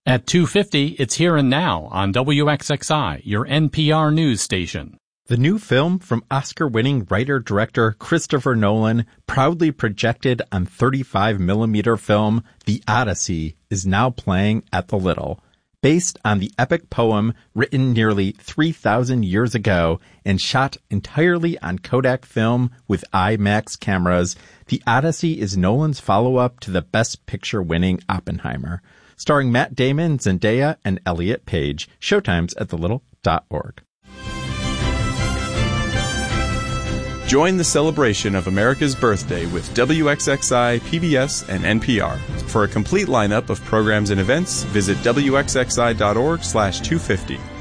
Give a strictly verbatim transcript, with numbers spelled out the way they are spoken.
At two fifty, it's Here and Now on W X X I, your N P R news station. The new film from Oscar-winning writer-director Christopher Nolan, proudly projected on thirty-five millimeter film, The Odyssey, is now playing at the Little. Based on the epic poem written nearly three thousand years ago and shot entirely on Kodak film with IMAX cameras, The Odyssey is Nolan's follow-up to the Best Picture-winning Oppenheimer. Starring Matt Damon, Zendaya, and Elliot Page. Showtimes at the little dot org. Join the celebration of America's birthday with W X X I, P B S, and N P R. For a complete lineup of programs and events, visit W X X I dot org slash two fifty.